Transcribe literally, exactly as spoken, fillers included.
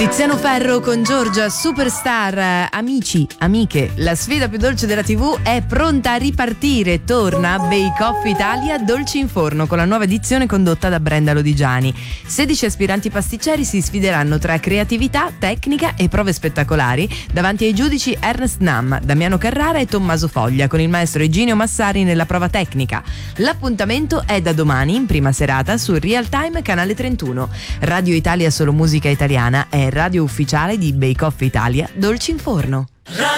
Tiziano Ferro con Giorgia, Superstar. Amici, amiche, la sfida più dolce della tivù è pronta a ripartire. Torna Bake Off Italia Dolci in Forno con la nuova edizione condotta da Brenda Lodigiani. sedici aspiranti pasticceri si sfideranno tra creatività, tecnica e prove spettacolari davanti ai giudici Ernest Nam, Damiano Carrara e Tommaso Foglia, con il maestro Eginio Massari nella prova tecnica. L'appuntamento è da domani in prima serata su Real Time canale trentuno. Radio Italia Solo Musica Italiana è radio ufficiale di Bake Off Italia Dolci in Forno.